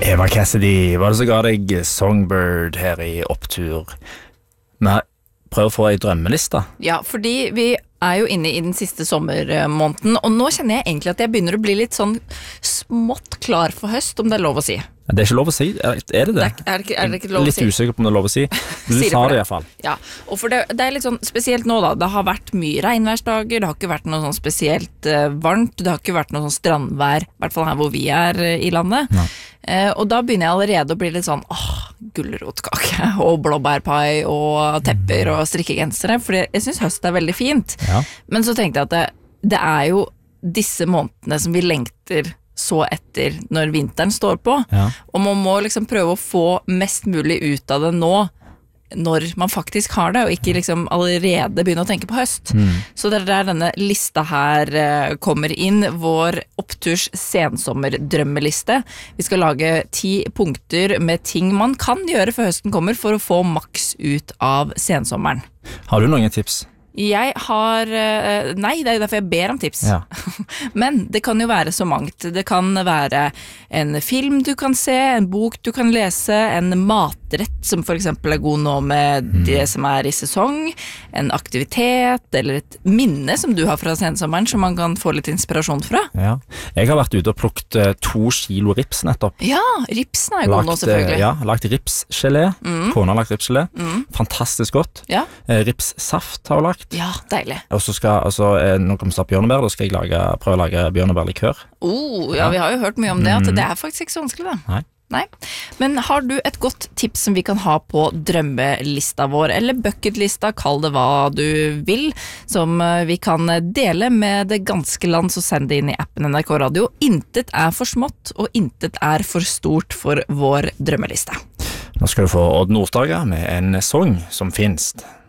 Eva Cassidy, hva det som ga deg Songbird her i opptur? Vi prøver å få en drømmeliste. Ja, fordi vi jo inne i den siste sommermåneden, og nå kjenner jeg egentlig at jeg begynner å bli litt sånn smått klar for høst, om det lov å si. Det ikke lov å si, er det det? Er det ikke lov å si? Litt usikker på om det er lov å si. Du sa det i hvert fall. Ja, og for det litt sånn spesielt nå da, det har vært mye regnværsdager, det har ikke vært noe sånn spesielt varmt, det har ikke vært noe sånn strandvær, i hvert fall her hvor vi i landet. Ja. Og da begynner jeg allerede å bli litt sånn gulrotkake og blåbærpai og tepper og strikkegensere, for jeg synes høst veldig fint. Ja. Men så tenkte jeg at det jo disse månedene som vi lengter så etter når vinteren står på, Ja. og man må liksom prøve å få mest mulig ut av det nå, når man faktisk har det, og ikke liksom allerede begynne å tenke på høst. Så det der denne lista her kommer inn, vår oppturs sensommerdrømmeliste. Vi skal lage 10 punkter med ting man kan gjøre før høsten kommer for å få maks ut av sensommeren. Har du noen tips? Jeg har nei, det derfor jeg ber om tips. Ja. Men det kan jo være så mangt. Det kan være en film du kan se, en bok du kan lese, en matrett som for eksempel god nå med det som i sesong, en aktivitet eller et minne som du har fra sensommeren som man kan få litt inspirasjon fra. Ja. Jeg har vært ute og plukket 2 kilo rips nettopp. Ja, ripsen god nå selvfølgelig. Ja, lagt ripsgelé. Kona har lagt ripsgelé. Fantastisk godt. Ja. Ripssaft har hun lagt. Ja, deilig. Og så nå kommer snart bjørnebær, da skal jeg prøve å lage bjørnebærlikør. Ja, vi har jo hørt mye om det, at det faktisk ikke så vanskelig da. Nei. Men har du et godt tips som vi kan ha på drømmelista vår, eller bucketlista, kall det hva du vil, som vi kan dele med det ganske land, så send det inn i appen NRK Radio. Intet for smått, og intet for stort for vår drømmeliste. Nå skal du få Odd Nordstoga med en sang som finnes.